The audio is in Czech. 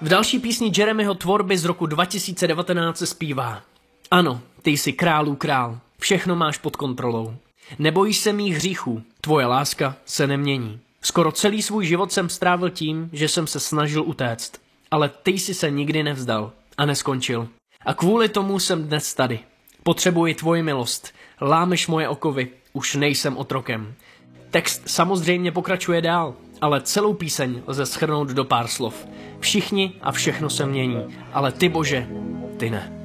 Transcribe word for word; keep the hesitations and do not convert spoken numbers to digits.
V další písni Jeremyho tvorby z roku dva tisíce devatenáct se zpívá: Ano, ty jsi králů král, všechno máš pod kontrolou. Nebojíš se mých hříchů, tvoje láska se nemění. Skoro celý svůj život jsem strávil tím, že jsem se snažil utéct. Ale ty jsi se nikdy nevzdal a neskončil. A kvůli tomu jsem dnes tady. Potřebuji tvoji milost. Lámeš moje okovy, už nejsem otrokem. Text samozřejmě pokračuje dál, ale celou píseň lze shrnout do pár slov. Všichni a všechno se mění, ale ty, Bože, ty ne.